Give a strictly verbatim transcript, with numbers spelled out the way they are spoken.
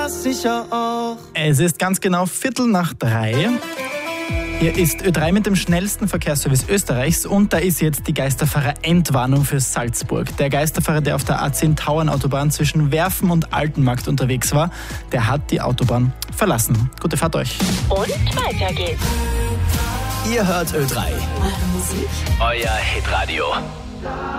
das sicher auch. Es ist ganz genau Viertel nach drei. Hier ist Ö drei mit dem schnellsten Verkehrsservice Österreichs und da ist jetzt die Geisterfahrer-Endwarnung für Salzburg. Der Geisterfahrer, der auf der A zehn Tauernautobahn zwischen Werfen und Altenmarkt unterwegs war, der hat die Autobahn verlassen. Gute Fahrt euch. Und weiter geht's. Ihr hört Ö drei. Eure Musik. Euer Hitradio.